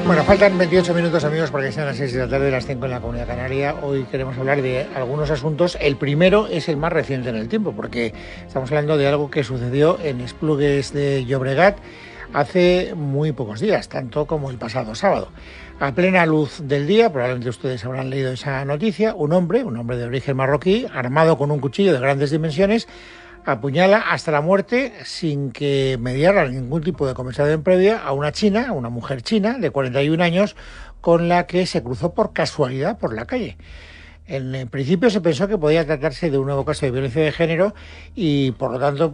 Bueno, faltan 28 minutos, amigos, para que sean las 6 de la tarde, las 5 en la Comunidad Canaria. Hoy queremos hablar de algunos asuntos. El primero es el más reciente en el tiempo, porque estamos hablando de algo que sucedió en Esplugues de Llobregat hace muy pocos días, tanto como el pasado sábado. A plena luz del día, probablemente ustedes habrán leído esa noticia, un hombre de origen marroquí, armado con un cuchillo de grandes dimensiones, apuñala hasta la muerte, sin que mediara ningún tipo de conversación previa, a una mujer china de 41 años, con la que se cruzó por casualidad por la calle. En principio se pensó que podía tratarse de un nuevo caso de violencia de género y, por lo tanto,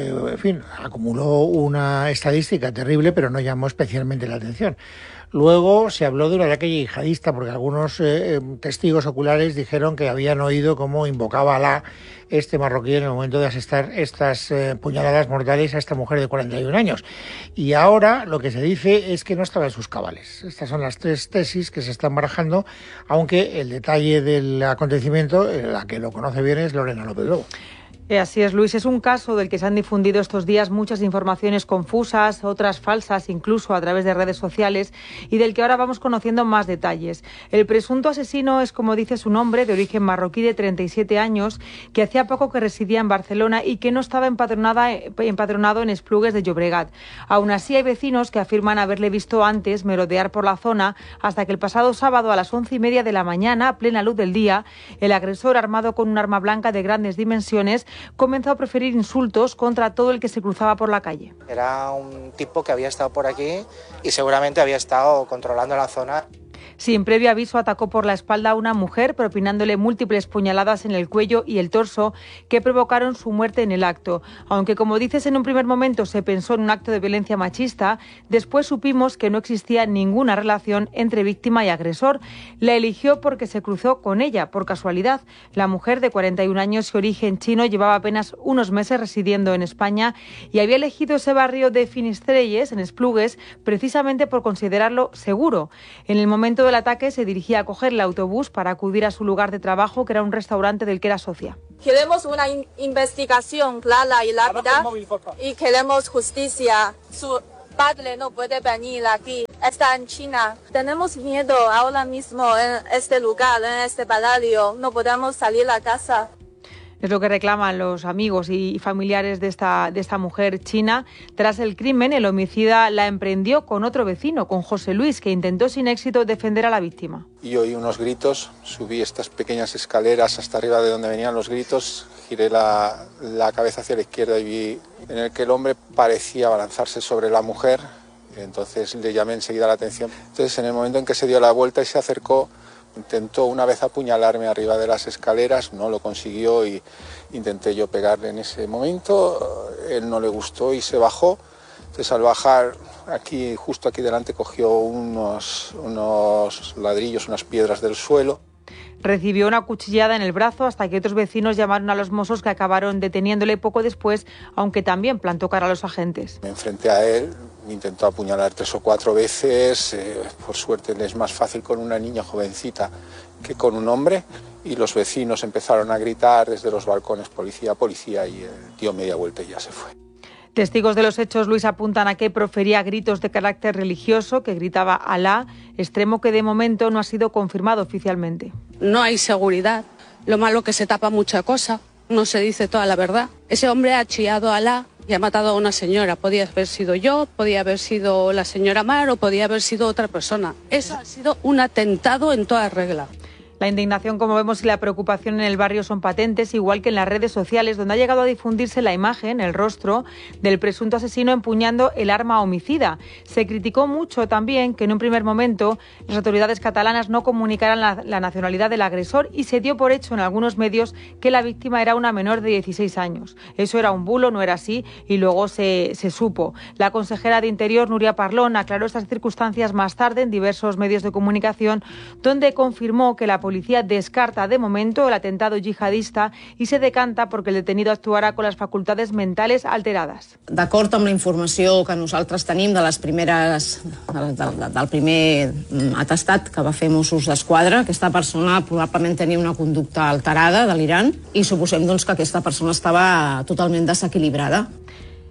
acumuló una estadística terrible, pero no llamó especialmente la atención. Luego se habló de un ataque yihadista, porque algunos testigos oculares dijeron que habían oído cómo invocaba a Alá este marroquí en el momento de asestar estas puñaladas mortales a esta mujer de 41 años. Y ahora lo que se dice es que no estaba en sus cabales. Estas son las tres tesis que se están barajando, aunque el detalle del acontecimiento, la que lo conoce bien, es Lorena López Lobo. Así es, Luis. Es un caso del que se han difundido estos días muchas informaciones confusas, otras falsas, incluso a través de redes sociales, y del que ahora vamos conociendo más detalles. El presunto asesino es, como dice su nombre, de origen marroquí de 37 años, que hacía poco que residía en Barcelona y que no estaba empadronado en Esplugues de Llobregat. Aún así, hay vecinos que afirman haberle visto antes merodear por la zona, hasta que el pasado sábado a las 11:30 de la mañana, a plena luz del día, el agresor, armado con un arma blanca de grandes dimensiones, comenzó a proferir insultos contra todo el que se cruzaba por la calle. Era un tipo que había estado por aquí y seguramente había estado controlando la zona. Sin previo aviso, atacó por la espalda a una mujer, propinándole múltiples puñaladas en el cuello y el torso que provocaron su muerte en el acto. Aunque, como dices, en un primer momento se pensó en un acto de violencia machista, después supimos que no existía ninguna relación entre víctima y agresor. La eligió porque se cruzó con ella, por casualidad. La mujer, de 41 años y origen chino, llevaba apenas unos meses residiendo en España y había elegido ese barrio de Finistrelles, en Esplugues, precisamente por considerarlo seguro. En el momento del ataque se dirigía a coger el autobús para acudir a su lugar de trabajo, que era un restaurante del que era socia. Queremos una investigación clara y rápida y queremos justicia. Su padre no puede venir aquí, está en China. Tenemos miedo ahora mismo en este lugar, en este barrio. No podemos salir a casa. Es lo que reclaman los amigos y familiares de esta mujer china. Tras el crimen, el homicida la emprendió con otro vecino, con José Luis, que intentó sin éxito defender a la víctima. Y oí unos gritos, subí estas pequeñas escaleras hasta arriba de donde venían los gritos, giré la cabeza hacia la izquierda y vi en el que el hombre parecía abalanzarse sobre la mujer. Entonces le llamé enseguida la atención. Entonces, en el momento en que se dio la vuelta y se acercó, intentó una vez apuñalarme arriba de las escaleras, no lo consiguió y intenté yo pegarle en ese momento. Él no le gustó y se bajó. Entonces, al bajar, justo aquí delante, cogió unos ladrillos, unas piedras del suelo. Recibió una cuchillada en el brazo hasta que otros vecinos llamaron a los Mossos, que acabaron deteniéndole poco después, aunque también plantó cara a los agentes. Me enfrenté a él, me intentó apuñalar 3 o 4 veces. Por suerte es más fácil con una niña jovencita que con un hombre. Y los vecinos empezaron a gritar desde los balcones: policía, policía, y dio media vuelta y ya se fue. Testigos de los hechos, Luis, apuntan a que profería gritos de carácter religioso, que gritaba Alá, extremo que de momento no ha sido confirmado oficialmente. No hay seguridad, lo malo que se tapa mucha cosa, no se dice toda la verdad. Ese hombre ha chillado a Alá y ha matado a una señora. Podía haber sido yo, podía haber sido la señora Mar o podía haber sido otra persona. Eso ha sido un atentado en toda regla. La indignación, como vemos, y la preocupación en el barrio son patentes, igual que en las redes sociales, donde ha llegado a difundirse la imagen, el rostro, del presunto asesino empuñando el arma homicida. Se criticó mucho también que en un primer momento las autoridades catalanas no comunicaran la nacionalidad del agresor, y se dio por hecho en algunos medios que la víctima era una menor de 16 años. Eso era un bulo, no era así, y luego se supo. La consejera de Interior, Núria Parlon, aclaró estas circunstancias más tarde en diversos medios de comunicación, donde confirmó que la policía descarta de momento el atentado yihadista i se decanta perquè el detenido actuarà con les facultades mentales alteradas. D'acord amb la informació que nosaltres tenim de les primeres, del primer atestat que va fer Mossos d'Esquadra, aquesta persona probablement tenia una conducta alterada, delirant, i suposem doncs, que aquesta persona estava totalment desequilibrada.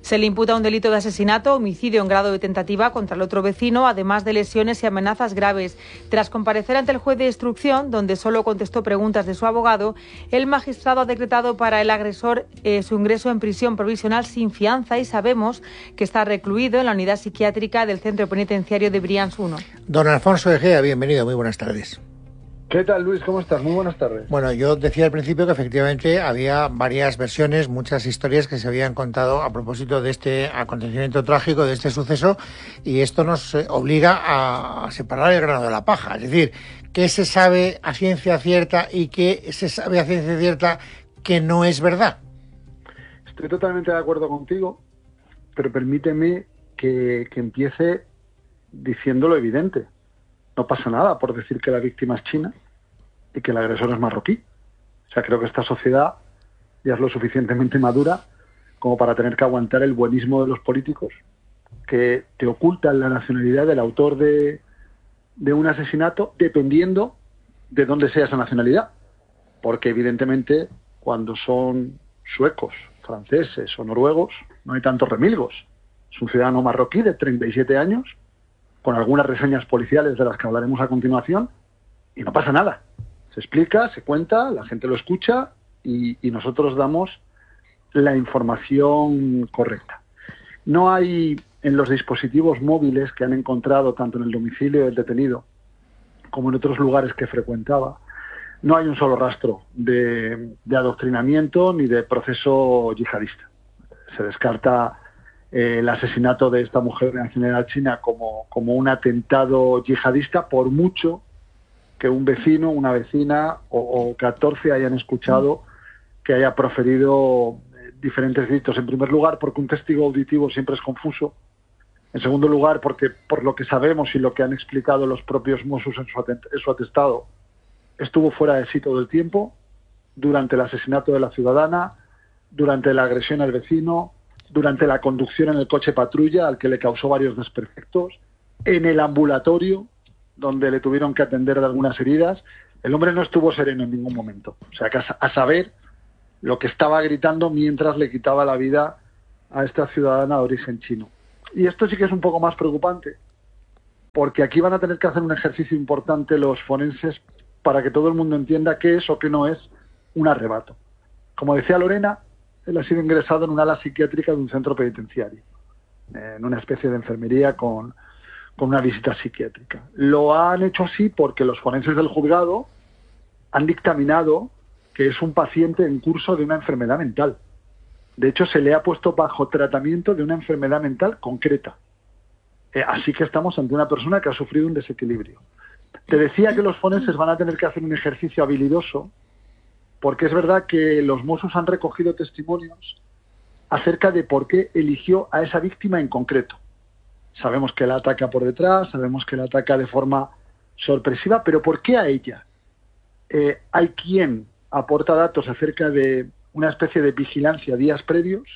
Se le imputa un delito de asesinato, homicidio en grado de tentativa contra el otro vecino, además de lesiones y amenazas graves. Tras comparecer ante el juez de instrucción, donde solo contestó preguntas de su abogado, el magistrado ha decretado para el agresor su ingreso en prisión provisional sin fianza y sabemos que está recluido en la unidad psiquiátrica del centro penitenciario de Brians 1. Don Alfonso Egea, bienvenido, muy buenas tardes. ¿Qué tal, Luis? ¿Cómo estás? Muy buenas tardes. Bueno, yo decía al principio que efectivamente había varias versiones, muchas historias que se habían contado a propósito de este acontecimiento trágico, de este suceso, y esto nos obliga a separar el grano de la paja. Es decir, ¿qué se sabe a ciencia cierta y qué se sabe a ciencia cierta que no es verdad? Estoy totalmente de acuerdo contigo, pero permíteme que empiece diciendo lo evidente. No pasa nada por decir que la víctima es china y que el agresor es marroquí. O sea, creo que esta sociedad ya es lo suficientemente madura como para tener que aguantar el buenismo de los políticos que te ocultan la nacionalidad del autor de un asesinato dependiendo de dónde sea esa nacionalidad. Porque evidentemente cuando son suecos, franceses o noruegos no hay tantos remilgos. Es un ciudadano marroquí de 37 años con algunas reseñas policiales de las que hablaremos a continuación, y no pasa nada. Se explica, se cuenta, la gente lo escucha y nosotros damos la información correcta. No hay en los dispositivos móviles que han encontrado tanto en el domicilio del detenido como en otros lugares que frecuentaba, no hay un solo rastro de adoctrinamiento ni de proceso yihadista. Se descarta el asesinato de esta mujer de nacionalidad china como un atentado yihadista, por mucho que un vecino, una vecina o 14 hayan escuchado que haya proferido diferentes gritos. En primer lugar, porque un testigo auditivo siempre es confuso. En segundo lugar, porque por lo que sabemos y lo que han explicado los propios Mossos en su atestado, estuvo fuera de sí todo el tiempo, durante el asesinato de la ciudadana, durante la agresión al vecino, durante la conducción en el coche patrulla al que le causó varios desperfectos, en el ambulatorio donde le tuvieron que atender de algunas heridas. El hombre no estuvo sereno en ningún momento. O sea, que a saber lo que estaba gritando mientras le quitaba la vida a esta ciudadana de origen chino. Y esto sí que es un poco más preocupante, porque aquí van a tener que hacer un ejercicio importante los forenses para que todo el mundo entienda qué es o qué no es un arrebato. Como decía Lorena, él ha sido ingresado en un ala psiquiátrica de un centro penitenciario, en una especie de enfermería con una visita psiquiátrica. Lo han hecho así porque los forenses del juzgado han dictaminado que es un paciente en curso de una enfermedad mental. De hecho, se le ha puesto bajo tratamiento de una enfermedad mental concreta. Así que estamos ante una persona que ha sufrido un desequilibrio. Te decía que los forenses van a tener que hacer un ejercicio habilidoso, porque es verdad que los Mossos han recogido testimonios acerca de por qué eligió a esa víctima en concreto. Sabemos que la ataca por detrás, sabemos que la ataca de forma sorpresiva, pero ¿por qué a ella? Hay quien aporta datos acerca de una especie de vigilancia días previos,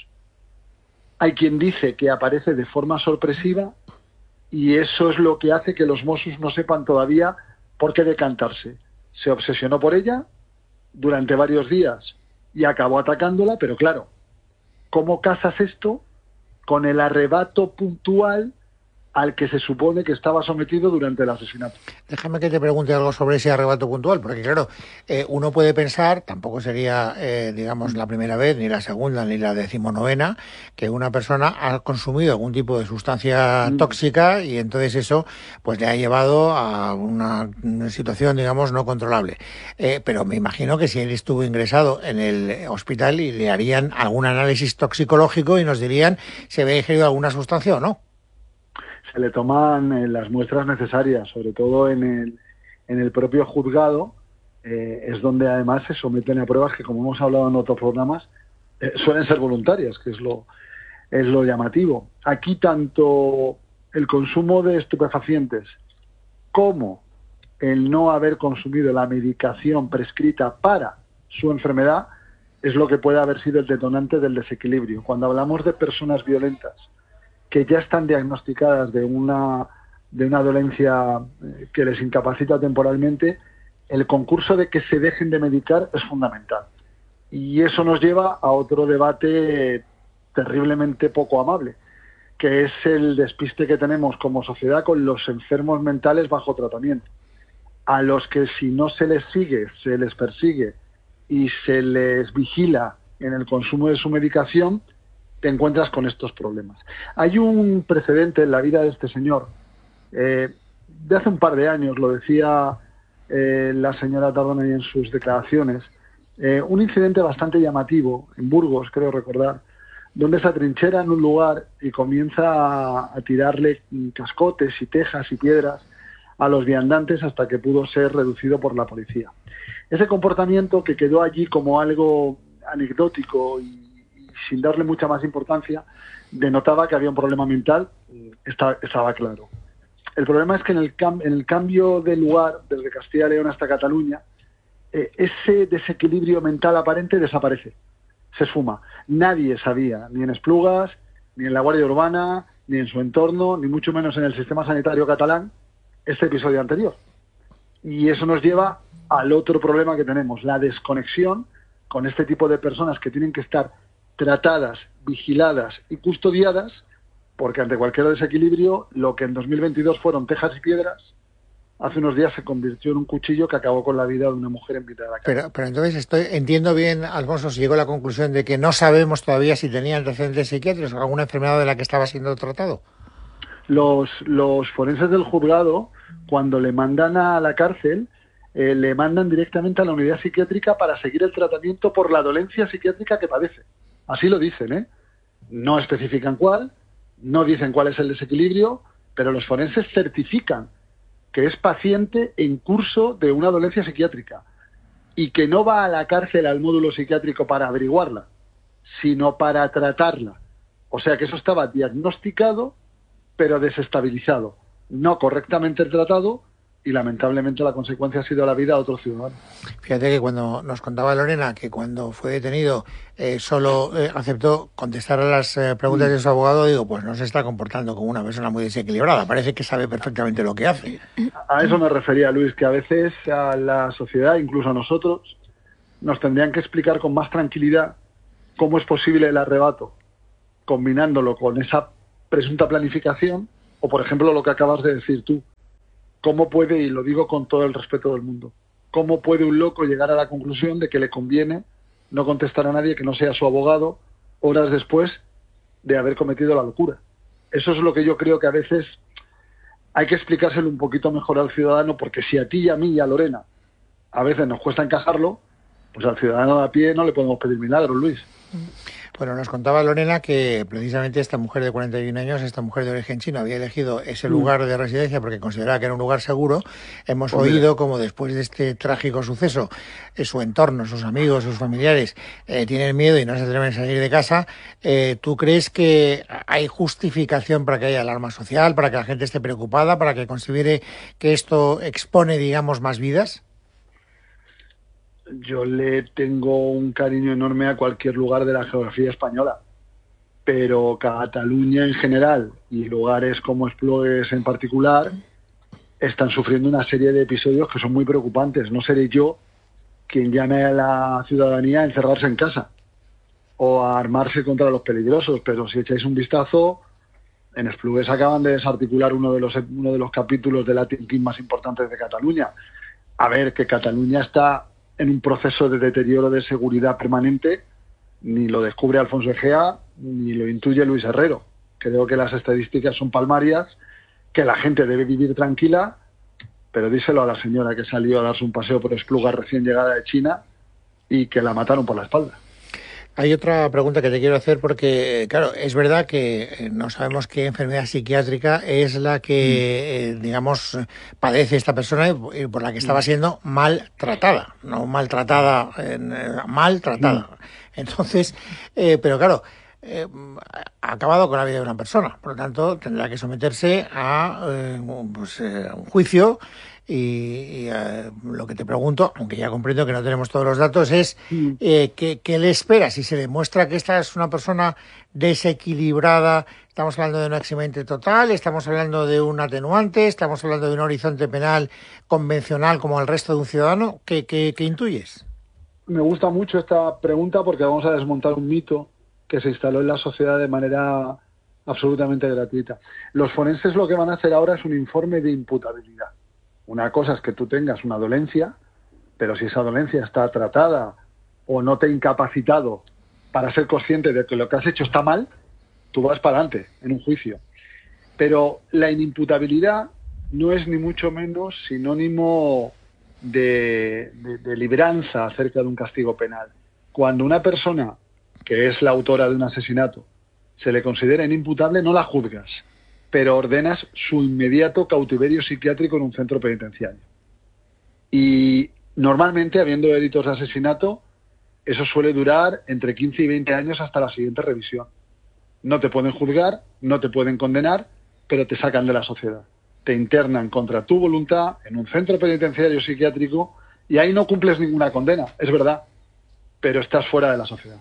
hay quien dice que aparece de forma sorpresiva y eso es lo que hace que los Mossos no sepan todavía por qué decantarse. Se obsesionó por ella durante varios días y acabó atacándola, pero claro, ¿cómo casas esto con el arrebato puntual al que se supone que estaba sometido durante el asesinato? Déjame que te pregunte algo sobre ese arrebato puntual, porque claro, uno puede pensar, tampoco sería, digamos, la primera vez, ni la segunda, ni la 19ª, que una persona ha consumido algún tipo de sustancia tóxica y entonces eso pues le ha llevado a una situación, digamos, no controlable. Pero me imagino que si él estuvo ingresado en el hospital y le harían algún análisis toxicológico y nos dirían si había ingerido alguna sustancia o no. Se le toman las muestras necesarias, sobre todo en el propio juzgado, es donde además se someten a pruebas que, como hemos hablado en otros programas, suelen ser voluntarias, que es lo llamativo. Aquí tanto el consumo de estupefacientes como el no haber consumido la medicación prescrita para su enfermedad es lo que puede haber sido el detonante del desequilibrio. Cuando hablamos de personas violentas que ya están diagnosticadas de una dolencia que les incapacita temporalmente, el concurso de que se dejen de medicar es fundamental. Y eso nos lleva a otro debate terriblemente poco amable, que es el despiste que tenemos como sociedad con los enfermos mentales bajo tratamiento, a los que si no se les sigue, se les persigue y se les vigila en el consumo de su medicación, te encuentras con estos problemas. Hay un precedente en la vida de este señor, de hace un par de años, lo decía la señora Tardona en sus declaraciones, un incidente bastante llamativo en Burgos, creo recordar, donde se atrinchera en un lugar y comienza a tirarle cascotes y tejas y piedras a los viandantes hasta que pudo ser reducido por la policía. Ese comportamiento, que quedó allí como algo anecdótico y sin darle mucha más importancia, denotaba que había un problema mental, estaba claro. El problema es que en el cambio de lugar, desde Castilla y León hasta Cataluña, ese desequilibrio mental aparente desaparece, se esfuma. Nadie sabía, ni en Esplugas, ni en la Guardia Urbana, ni en su entorno, ni mucho menos en el sistema sanitario catalán, este episodio anterior. Y eso nos lleva al otro problema que tenemos, la desconexión con este tipo de personas que tienen que estar tratadas, vigiladas y custodiadas, porque ante cualquier desequilibrio, lo que en 2022 fueron tejas y piedras, hace unos días se convirtió en un cuchillo que acabó con la vida de una mujer en mitad de la calle. Pero entonces entiendo bien, Alfonso, si llegó a la conclusión de que no sabemos todavía si tenía antecedentes psiquiátricos o alguna enfermedad de la que estaba siendo tratado. Los forenses del juzgado, cuando le mandan a la cárcel, le mandan directamente a la unidad psiquiátrica para seguir el tratamiento por la dolencia psiquiátrica que padece. Así lo dicen, ¿eh? No especifican cuál, no dicen cuál es el desequilibrio, pero los forenses certifican que es paciente en curso de una dolencia psiquiátrica y que no va a la cárcel al módulo psiquiátrico para averiguarla, sino para tratarla. O sea que eso estaba diagnosticado, pero desestabilizado, no correctamente tratado, y lamentablemente la consecuencia ha sido la vida a otro ciudadano. Fíjate que cuando nos contaba Lorena que cuando fue detenido solo aceptó contestar a las preguntas de su abogado, digo, pues no se está comportando como una persona muy desequilibrada, parece que sabe perfectamente lo que hace. A eso me refería, Luis, que a veces a la sociedad, incluso a nosotros, nos tendrían que explicar con más tranquilidad cómo es posible el arrebato, combinándolo con esa presunta planificación, o por ejemplo lo que acabas de decir tú. ¿Cómo puede, y lo digo con todo el respeto del mundo, cómo puede un loco llegar a la conclusión de que le conviene no contestar a nadie que no sea su abogado horas después de haber cometido la locura? Eso es lo que yo creo que a veces hay que explicárselo un poquito mejor al ciudadano, porque si a ti y a mí y a Lorena a veces nos cuesta encajarlo, pues al ciudadano de a pie no le podemos pedir milagros, Luis. Bueno, nos contaba Lorena que precisamente esta mujer de 41 años, esta mujer de origen chino, había elegido ese lugar de residencia porque consideraba que era un lugar seguro. Hemos oído como después de este trágico suceso, su entorno, sus amigos, sus familiares tienen miedo y no se atreven a salir de casa. ¿Tú crees que hay justificación para que haya alarma social, para que la gente esté preocupada, para que considere que esto expone, digamos, más vidas? Yo le tengo un cariño enorme a cualquier lugar de la geografía española, pero Cataluña en general y lugares como Esplugues en particular están sufriendo una serie de episodios que son muy preocupantes. No seré yo quien llame a la ciudadanía a encerrarse en casa o a armarse contra los peligrosos, pero si echáis un vistazo, en Esplugues acaban de desarticular uno de los capítulos de Latin King más importantes de Cataluña. A ver, que Cataluña está en un proceso de deterioro de seguridad permanente, ni lo descubre Alfonso Egea, ni lo intuye Luis Herrero. Creo que las estadísticas son palmarias, que la gente debe vivir tranquila, pero díselo a la señora que salió a darse un paseo por Esplugas recién llegada de China y que la mataron por la espalda. Hay otra pregunta que te quiero hacer porque, claro, es verdad que no sabemos qué enfermedad psiquiátrica es la que, digamos, padece esta persona y por la que estaba siendo maltratada, no maltratada, maltratada. Entonces, pero claro, ha acabado con la vida de una persona, por lo tanto tendrá que someterse a un juicio. Y lo que te pregunto, aunque ya comprendo que no tenemos todos los datos, es ¿qué le espera? Si se demuestra que esta es una persona desequilibrada, ¿estamos hablando de un eximente total? ¿Estamos hablando de un atenuante? ¿Estamos hablando de un horizonte penal convencional como el resto de un ciudadano? ¿Qué intuyes? Me gusta mucho esta pregunta porque vamos a desmontar un mito que se instaló en la sociedad de manera absolutamente gratuita. Los forenses lo que van a hacer ahora es un informe de imputabilidad. Una cosa es que tú tengas una dolencia, pero si esa dolencia está tratada o no te ha incapacitado para ser consciente de que lo que has hecho está mal, tú vas para adelante en un juicio. Pero la inimputabilidad no es ni mucho menos sinónimo de libranza acerca de un castigo penal. Cuando una persona que es la autora de un asesinato se le considera inimputable, no la juzgas, pero ordenas su inmediato cautiverio psiquiátrico en un centro penitenciario. Y normalmente, habiendo delitos de asesinato, eso suele durar entre 15 y 20 años hasta la siguiente revisión. No te pueden juzgar, no te pueden condenar, pero te sacan de la sociedad. Te internan contra tu voluntad en un centro penitenciario psiquiátrico y ahí no cumples ninguna condena, es verdad, pero estás fuera de la sociedad.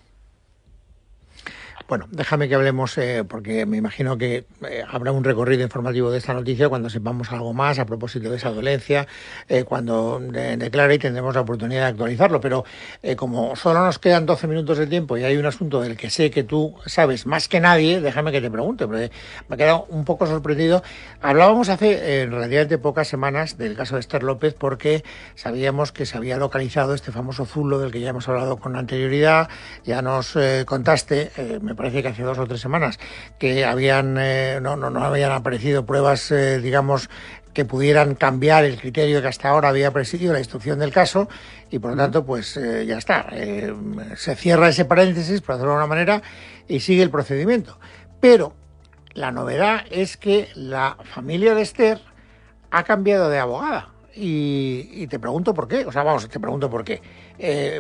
Bueno, déjame que hablemos, porque me imagino que habrá un recorrido informativo de esta noticia cuando sepamos algo más a propósito de esa dolencia, cuando declare y tendremos la oportunidad de actualizarlo. Pero como solo nos quedan 12 minutos de tiempo y hay un asunto del que sé que tú sabes más que nadie, déjame que te pregunte, porque me he quedado un poco sorprendido. Hablábamos hace relativamente pocas semanas del caso de Esther López porque sabíamos que se había localizado este famoso zulo del que ya hemos hablado con anterioridad. Ya nos contaste, me parece que hace 2 o 3 semanas, que habían no habían aparecido pruebas, digamos, que pudieran cambiar el criterio que hasta ahora había presidido la instrucción del caso y, por lo tanto, pues ya está. Se cierra ese paréntesis, por hacerlo de una manera, y sigue el procedimiento. Pero la novedad es que la familia de Esther ha cambiado de abogada. Y te pregunto por qué, te pregunto por qué. Te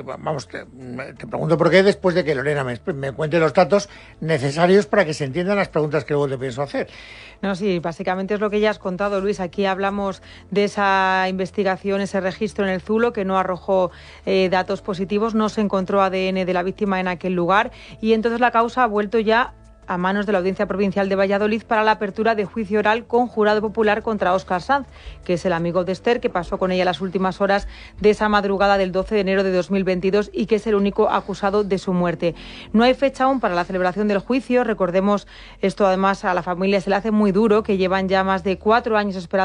pregunto por qué después de que Lorena me cuente los datos necesarios para que se entiendan las preguntas que luego te pienso hacer. No, sí, básicamente es lo que ya has contado, Luis. Aquí hablamos de esa investigación, ese registro en el Zulo que no arrojó datos positivos, no se encontró ADN de la víctima en aquel lugar y entonces la causa ha vuelto ya a manos de la Audiencia Provincial de Valladolid para la apertura de juicio oral con jurado popular contra Óscar Sanz, que es el amigo de Esther, que pasó con ella las últimas horas de esa madrugada del 12 de enero de 2022 y que es el único acusado de su muerte. No hay fecha aún para la celebración del juicio. Recordemos, esto además a la familia se le hace muy duro, que llevan ya más de 4 años esperando